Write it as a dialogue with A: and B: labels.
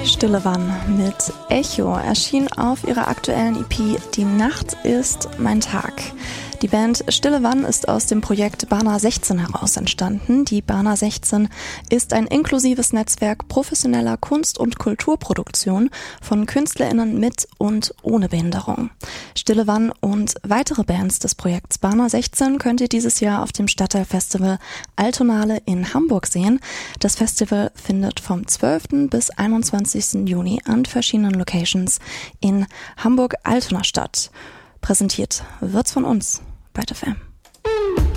A: Stille Wann mit Echo erschien auf ihrer aktuellen EP Die Nacht ist mein Tag. Die Band Stille Wann ist aus dem Projekt Bana 16 heraus entstanden. Die Bana 16 ist ein inklusives Netzwerk professioneller Kunst- und Kulturproduktion von KünstlerInnen mit und ohne Behinderung. Stille Wann und weitere Bands des Projekts Bana 16 könnt ihr dieses Jahr auf dem Stadtteilfestival Altonale in Hamburg sehen. Das Festival findet vom 12. bis 21. Juni an verschiedenen Locations in Hamburg-Altona statt. Präsentiert wird's von uns bei FM.